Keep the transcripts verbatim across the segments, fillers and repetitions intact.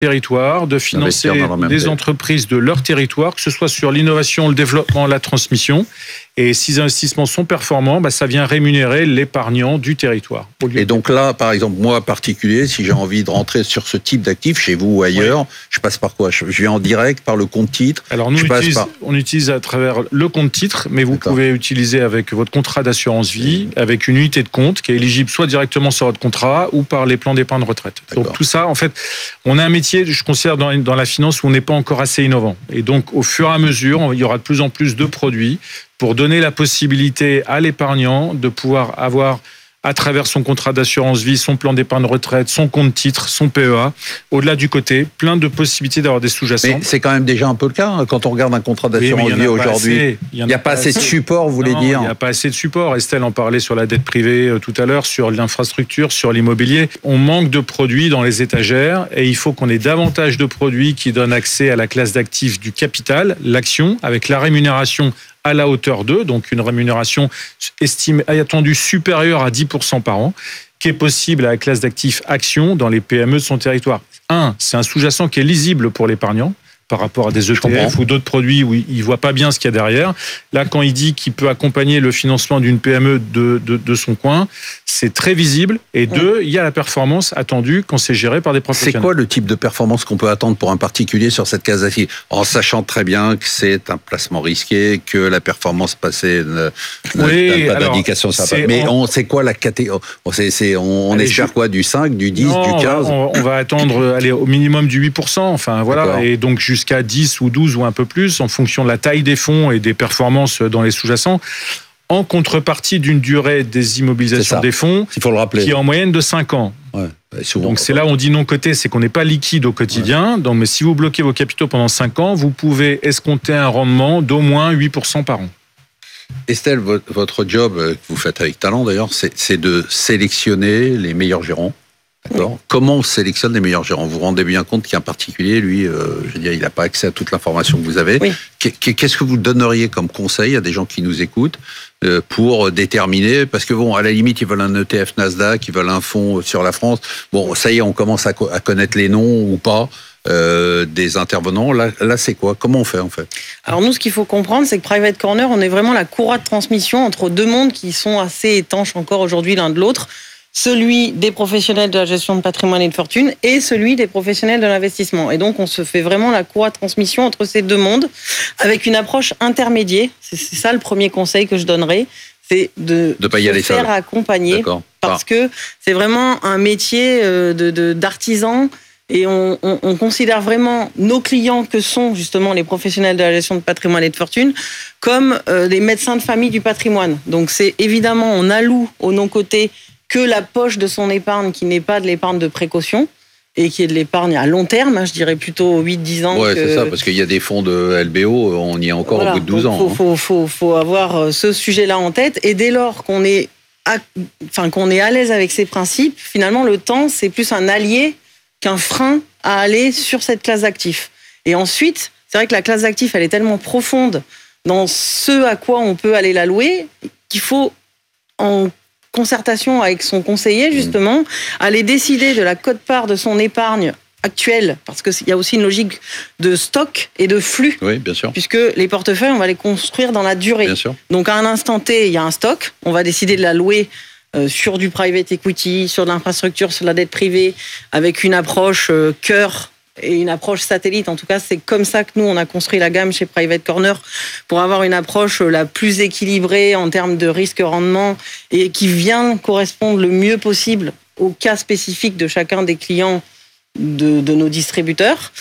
territoire, de financer des entreprises de leur territoire, que ce soit sur l'innovation, le développement, la transmission. Et si les investissements sont performants, bah, ça vient rémunérer l'épargnant du territoire. Et donc là, par exemple, moi particulier, si j'ai envie de rentrer sur ce type d'actif, chez vous ou ailleurs, oui. je passe par quoi? Je viens en direct, par le compte titre? Alors nous, je utilise, par... on utilise à travers le compte titre, mais vous D'accord. pouvez utiliser avec votre contrat d'assurance vie, avec une unité de compte qui est éligible soit directement sur votre contrat ou par les plans d'épargne retraite. D'accord. Donc tout ça, en fait, on a un métier, je considère, dans, dans la finance où on n'est pas encore assez innovant. Et donc, au fur et à mesure, il y aura de plus en plus de produits pour donner la possibilité à l'épargnant de pouvoir avoir, à travers son contrat d'assurance vie, son plan d'épargne retraite, son compte titre, son P E A, au-delà du côté, plein de possibilités d'avoir des sous-jacents. Mais c'est quand même déjà un peu le cas, quand on regarde un contrat d'assurance oui, vie aujourd'hui. Il n'y a, a pas assez, assez de support, vous voulez non, dire? Il n'y a pas assez de support. Estelle en parlait sur la dette privée euh, tout à l'heure, sur l'infrastructure, sur l'immobilier. On manque de produits dans les étagères et il faut qu'on ait davantage de produits qui donnent accès à la classe d'actifs du capital, l'action, avec la rémunération à la hauteur d'eux, donc une rémunération estimée, attendue supérieure à dix pour cent par an, qui est possible à la classe d'actifs action dans les P M E de son territoire. Un, c'est un sous-jacent qui est lisible pour l'épargnant, par rapport à des E T F ou d'autres produits où il ne voit pas bien ce qu'il y a derrière. Là, quand il dit qu'il peut accompagner le financement d'une P M E de, de, de son coin, c'est très visible. Et deux, il y a la performance attendue quand c'est géré par des professionnels. C'est quoi le type de performance qu'on peut attendre pour un particulier sur cette case d'actifs, en sachant très bien que c'est un placement risqué, que la performance passée ne, oui, n'a pas d'indication. Ça pas. Mais on, c'est quoi la catégorie? On, c'est, c'est, on, on espère je... quoi? Du cinq, du dix, non, du quinze? on, on va attendre aller au minimum du huit pour cent. Enfin, voilà. D'accord. Et donc, jusqu'à dix ou douze ou un peu plus, en fonction de la taille des fonds et des performances dans les sous-jacents, en contrepartie d'une durée des immobilisations des fonds, il faut le rappeler, qui est en moyenne de cinq ans. Ouais, souvent, donc c'est là où on dit non coté, c'est qu'on n'est pas liquide au quotidien. Ouais. Donc, mais si vous bloquez vos capitaux pendant cinq ans, vous pouvez escompter un rendement d'au moins huit pour cent par an. Estelle, votre job, que vous faites avec talent d'ailleurs, c'est, c'est de sélectionner les meilleurs gérants. D'accord. Oui. Comment on sélectionne les meilleurs gérants? Vous vous rendez bien compte qu'un particulier, lui, euh, je veux dire, il n'a pas accès à toute l'information que vous avez. Oui. Qu'est-ce que vous donneriez comme conseil à des gens qui nous écoutent euh, pour déterminer? Parce que bon, à la limite, ils veulent un E T F Nasdaq, ils veulent un fonds sur la France. Bon, ça y est, on commence à, co- à connaître les noms ou pas euh, des intervenants. Là, là, c'est quoi? Comment on fait en fait? Alors nous, ce qu'il faut comprendre, c'est que Private Corner, on est vraiment la courroie de transmission entre deux mondes qui sont assez étanches encore aujourd'hui l'un de l'autre. Celui des professionnels de la gestion de patrimoine et de fortune et celui des professionnels de l'investissement. Et donc, on se fait vraiment la courroie de transmission entre ces deux mondes avec une approche intermédiaire. C'est, c'est ça le premier conseil que je donnerais, c'est de, de pas y se aller faire seul. accompagner. D'accord. Parce ah. que c'est vraiment un métier de, de, d'artisan et on, on, on considère vraiment nos clients que sont justement les professionnels de la gestion de patrimoine et de fortune comme euh, des médecins de famille du patrimoine. Donc, c'est évidemment, on alloue au non-coté que la poche de son épargne qui n'est pas de l'épargne de précaution et qui est de l'épargne à long terme, je dirais plutôt huit dix ans. Ouais, que... c'est ça, parce qu'il y a des fonds de L B O, on y est encore voilà, au bout de douze ans. Il faut, faut, faut, faut avoir ce sujet-là en tête et dès lors qu'on est, à, enfin, qu'on est à l'aise avec ces principes, finalement le temps c'est plus un allié qu'un frein à aller sur cette classe d'actifs. Et ensuite, c'est vrai que la classe d'actifs elle est tellement profonde dans ce à quoi on peut aller l'allouer qu'il faut en concertation avec son conseiller, justement, aller décider de la quote-part de son épargne actuelle, parce qu'il y a aussi une logique de stock et de flux. Oui, bien sûr. Puisque les portefeuilles, on va les construire dans la durée. Bien sûr. Donc, à un instant T, il y a un stock. On va décider de la louer euh, sur du private equity, sur de l'infrastructure, sur de la dette privée, avec une approche euh, cœur et une approche satellite. En tout cas, c'est comme ça que nous, on a construit la gamme chez Private Corner pour avoir une approche la plus équilibrée en termes de risque-rendement et qui vient correspondre le mieux possible au cas spécifique de chacun des clients de, de nos distributeurs.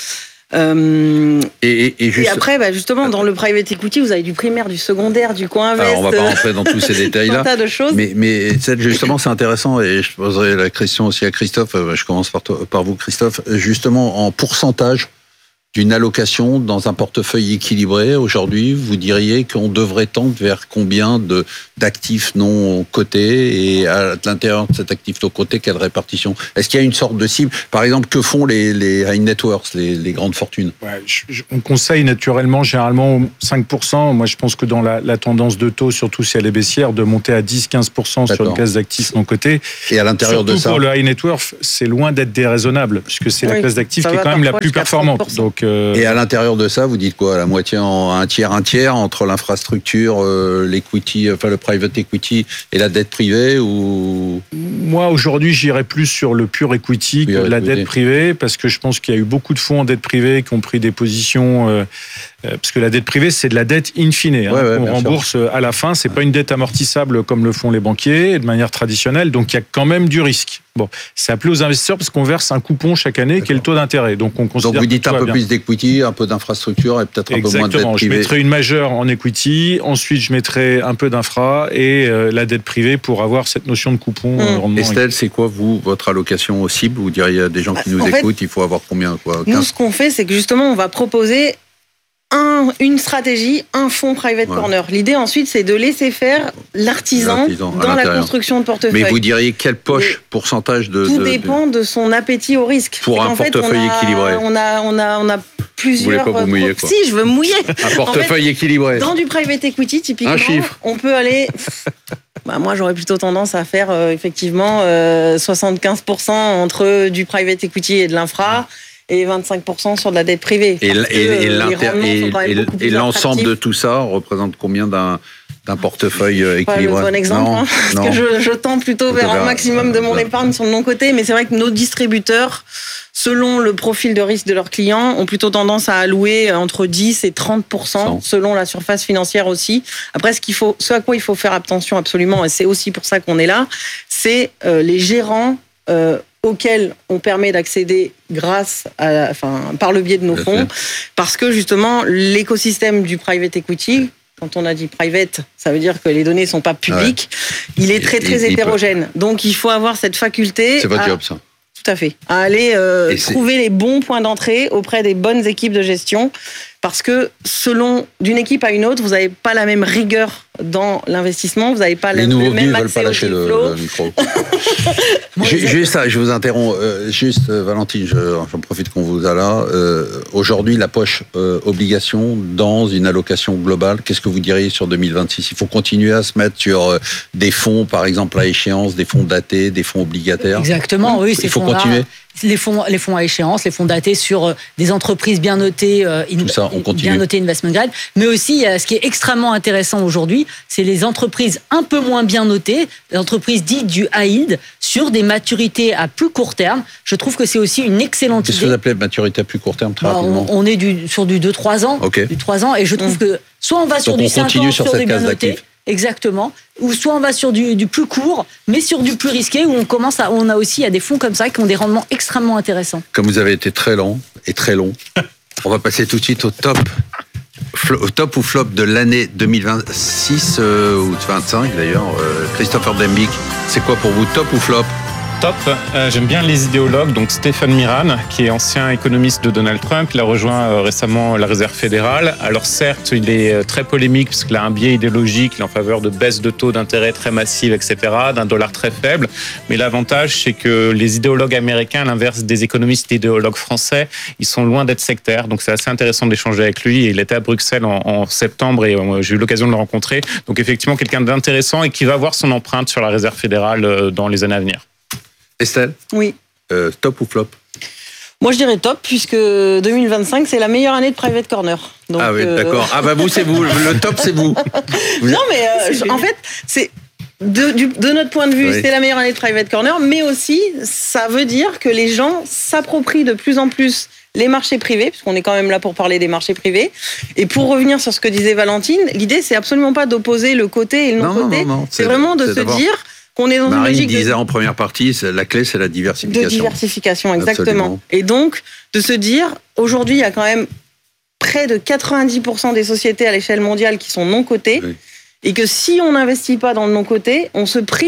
Euh, et, et, et, juste... et après, bah justement, dans le private equity, vous avez du primaire, du secondaire, du co-invest. Alors, on va pas rentrer dans tous ces détails-là. Un tas de choses. Mais, mais justement, c'est intéressant, et je poserai la question aussi à Christophe. Je commence par, toi, par vous, Christophe. Justement, en pourcentage, d'une allocation dans un portefeuille équilibré, aujourd'hui, vous diriez qu'on devrait tendre vers combien de, d'actifs non cotés et à l'intérieur de cet actif non coté, quelle répartition? Est-ce qu'il y a une sorte de cible? Par exemple, que font les, les high net worth, les, les grandes fortunes? Ouais, je, je, on conseille naturellement, généralement, cinq pour cent. Moi, je pense que dans la, la tendance de taux, surtout si elle est baissière, de monter à dix à quinze pour cent sur une classe d'actifs non cotés. Et à l'intérieur surtout de ça, pour le high net worth, c'est loin d'être déraisonnable, puisque c'est oui, la classe d'actifs qui est quand même la plus performante. Donc, euh... Et à l'intérieur de ça, vous dites quoi? La moitié, en un tiers, un tiers entre l'infrastructure, euh, l'equity, enfin le private equity et la dette privée, ou? Moi, aujourd'hui, j'irais plus sur le pur equity que la dette privée, parce que je pense qu'il y a eu beaucoup de fonds en dette privée qui ont pris des positions, euh, parce que la dette privée, c'est de la dette in fine, hein, ouais, ouais, qu'on rembourse sûr. à la fin. C'est ouais. pas une dette amortissable comme le font les banquiers de manière traditionnelle, donc il y a quand même du risque. Bon, c'est appelé aux investisseurs parce qu'on verse un coupon chaque année D'accord. qui est le taux d'intérêt. Donc on considère. Donc vous dites un peu bien. plus d'equity, un peu d'infrastructure et peut-être un Exactement. peu moins de dette privée. Je mettrai une majeure en equity, ensuite je mettrai un peu d'infra et euh, la dette privée pour avoir cette notion de coupon. Mmh. Euh, rendement. Estelle, c'est quoi vous votre allocation aux cibles? Vous diriez à des gens qui nous en écoutent, fait, il faut avoir combien quoi, nous, ce qu'on fait, c'est que justement, on va proposer Un, une stratégie, un fonds private ouais. corner. L'idée ensuite, c'est de laisser faire l'artisan, l'artisan dans la construction de portefeuille. Mais vous diriez quelle poche, Et pourcentage de... Tout de, dépend de... de son appétit au risque. Pour un portefeuille fait, on a, équilibré. On a, on a, on a plusieurs... Vous voulez pas vous mouiller, quoi. Si, je veux mouiller. Un portefeuille en fait, équilibré. Dans du private equity, typiquement, un chiffre. on peut aller... Bah, moi, j'aurais plutôt tendance à faire euh, effectivement euh, soixante-quinze pour cent entre du private equity et de l'infra. Et vingt-cinq pour cent sur de la dette privée. Et, et, et, et, et l'ensemble de tout ça représente combien d'un, d'un portefeuille équilibré? Pas le bon exemple, non, hein, parce non. que je, je tends plutôt vers un maximum de mon épargne sur mon côté, mais c'est vrai que nos distributeurs, selon le profil de risque de leurs clients, ont plutôt tendance à allouer entre dix et trente pour cent selon la surface financière aussi. Après, ce, qu'il faut, ce à quoi il faut faire attention absolument, et c'est aussi pour ça qu'on est là, c'est euh, les gérants euh, auxquels on permet d'accéder grâce à, enfin, par le biais de nos fonds, parce que justement l'écosystème du private equity, quand on a dit private, ça veut dire que les données sont pas publiques, ouais. il est très très il, hétérogène. Il Donc il faut avoir cette faculté. C'est votre à, job ça. Tout à fait. À aller euh, trouver les bons points d'entrée auprès des bonnes équipes de gestion. Parce que selon d'une équipe à une autre, vous n'avez pas la même rigueur dans l'investissement, vous n'avez pas les le nouveaux même venus ne veulent pas lâcher le, le micro. Juste ça, je vous interromps. Euh, juste, euh, Valentine, je, j'en profite qu'on vous a là. Euh, aujourd'hui, la poche euh, obligation dans une allocation globale, qu'est-ce que vous diriez sur deux mille vingt-six? Il faut continuer à se mettre sur euh, des fonds, par exemple à échéance, des fonds datés, des fonds obligataires. Exactement, oui. Il faut continuer. Les fonds, les fonds à échéance, les fonds datés sur des entreprises bien notées, euh, Tout ça, on continue. bien notées investment grade, mais aussi ce qui est extrêmement intéressant aujourd'hui, c'est les entreprises un peu moins bien notées, les entreprises dites du high yield, sur des maturités à plus court terme. Je trouve que c'est aussi une excellente Qu'est-ce idée. que vous appelez maturité à plus court terme, très bah, rapidement? on, on est du, sur du deux trois ans, okay. du trois ans, et je trouve mmh. que soit on va sur Donc du on cinq continue ans, sur, sur cette des bien case notés. d'actifs. Exactement. Ou soit on va sur du, du plus court, mais sur du plus risqué, où on commence à, on a aussi à des fonds comme ça qui ont des rendements extrêmement intéressants. Comme vous avez été très lent et très long, on va passer tout de suite au top, au top ou flop de l'année deux mille vingt-six euh, ou vingt-cinq d'ailleurs. Euh, Christopher Dembick, c'est quoi pour vous, top ou flop? Top. Euh, j'aime bien les idéologues. Donc Stéphane Miran, qui est ancien économiste de Donald Trump, il a rejoint euh, récemment la Réserve fédérale. Alors certes, il est euh, très polémique parce qu'il a un biais idéologique, il est en faveur de baisse de taux d'intérêt très massive, et cetera, d'un dollar très faible. Mais l'avantage, c'est que les idéologues américains, à l'inverse des économistes idéologues français, ils sont loin d'être sectaires. Donc c'est assez intéressant d'échanger avec lui. Il était à Bruxelles en, en septembre et euh, j'ai eu l'occasion de le rencontrer. Donc effectivement, quelqu'un d'intéressant et qui va avoir son empreinte sur la Réserve fédérale euh, dans les années à venir. Estelle? Oui. Euh, top ou flop? Moi, je dirais top, puisque deux mille vingt-cinq, c'est la meilleure année de Private Corner. Donc, ah oui, euh... d'accord. Ah bah vous, c'est vous. Le top, c'est vous. vous non, mais euh, en fait, c'est... De, du, de notre point de vue, oui. c'est la meilleure année de Private Corner, mais aussi, ça veut dire que les gens s'approprient de plus en plus les marchés privés, puisqu'on est quand même là pour parler des marchés privés. Et pour revenir sur ce que disait Valentine, l'idée, c'est absolument pas d'opposer le côté et le non-côté. Non, non, non, c'est, c'est vraiment de se dire... qu'on est dans Marine une logique disait de... en première partie, la clé, c'est la diversification. De diversification, exactement. Absolument. Et donc, de se dire, aujourd'hui, il y a quand même près de quatre-vingt-dix pour cent des sociétés à l'échelle mondiale qui sont non cotées, oui. et que si on n'investit pas dans le non coté, on se prive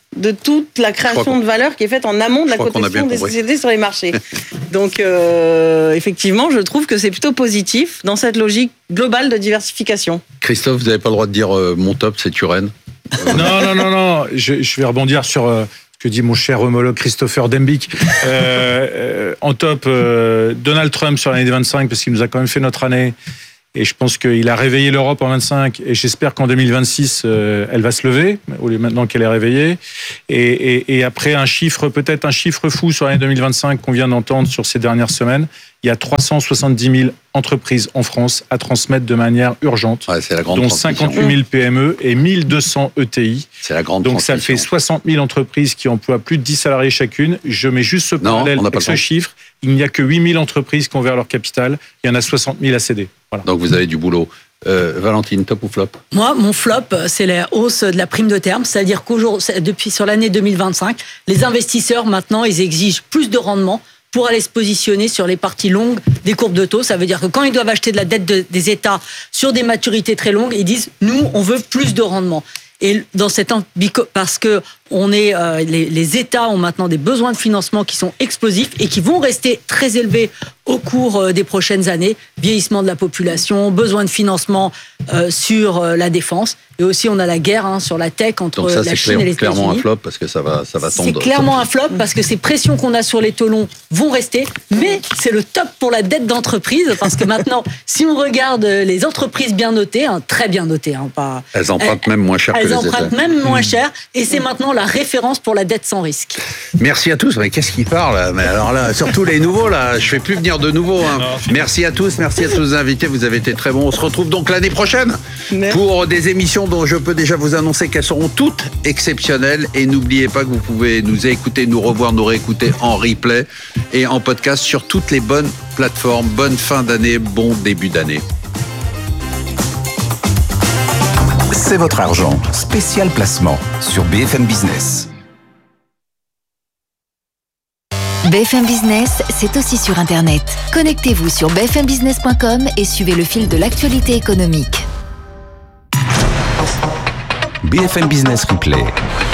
de toute la création de valeur qui est faite en amont de la cotation des sociétés sur les marchés. Donc, euh, effectivement, je trouve que c'est plutôt positif dans cette logique globale de diversification. Christophe, vous n'avez pas le droit de dire euh, mon top, c'est Turenne. Non, non, non, non. Je, je vais rebondir sur euh, ce que dit mon cher homologue Christopher Dembicke. Euh, euh, en top, euh, Donald Trump sur l'année vingt-cinq, parce qu'il nous a quand même fait notre année. Et je pense qu'il a réveillé l'Europe en vingt-cinq, et j'espère qu'en deux mille vingt-six, euh, elle va se lever, au lieu maintenant qu'elle est réveillée. Et, et, et après, un chiffre, peut-être un chiffre fou sur l'année deux mille vingt-cinq qu'on vient d'entendre sur ces dernières semaines, il y a trois cent soixante-dix mille entreprises en France à transmettre de manière urgente, ouais, c'est la grande dont cinquante-huit mille P M E et mille deux cents E T I. C'est la grande Donc ça fait soixante mille entreprises qui emploient plus de dix salariés chacune. Je mets juste ce parallèle avec ce chiffre. Il n'y a que huit mille entreprises qui ont ouvert leur capital. Il y en a soixante mille à céder. Voilà. Donc vous avez du boulot. Euh, Valentine, top ou flop? Moi, mon flop, c'est la hausse de la prime de terme. C'est-à-dire qu'aujourd'hui, depuis sur l'année deux mille vingt-cinq, les investisseurs, maintenant, ils exigent plus de rendement pour aller se positionner sur les parties longues des courbes de taux. Ça veut dire que quand ils doivent acheter de la dette de, des États sur des maturités très longues, ils disent « nous, on veut plus de rendement ». Et dans cette parce que on est euh, les, les États ont maintenant des besoins de financement qui sont explosifs et qui vont rester très élevés au cours euh, des prochaines années. Vieillissement de la population, besoin de financement euh, sur euh, la défense, et aussi on a la guerre hein, sur la tech entre Donc ça, la c'est Chine clair, et les États-Unis. clairement un flop parce que ça va ça va tendre. C'est clairement un flop parce que ces pressions qu'on a sur les taux longs vont rester, mais c'est le top pour la dette d'entreprise parce que maintenant, si on regarde les entreprises bien notées, hein, très bien notées, hein, pas elles empruntent elles, même moins cher que les États. Elles empruntent même moins cher, et c'est maintenant la référence pour la dette sans risque. Merci à tous. Mais qu'est-ce qu'il parle? Mais alors là, surtout les nouveaux là, je fais plus venir de nouveaux. Hein. Merci à tous, merci à tous les invités. Vous avez été très bons. On se retrouve donc l'année prochaine merci. Pour des émissions dont je peux déjà vous annoncer qu'elles seront toutes exceptionnelles. Et n'oubliez pas que vous pouvez nous écouter, nous revoir, nous réécouter en replay et en podcast sur toutes les bonnes plateformes. Bonne fin d'année, bon début d'année. C'est votre argent. Spécial placement sur B F M Business. B F M Business, c'est aussi sur Internet. Connectez-vous sur b f m business point com et suivez le fil de l'actualité économique. B F M Business Replay.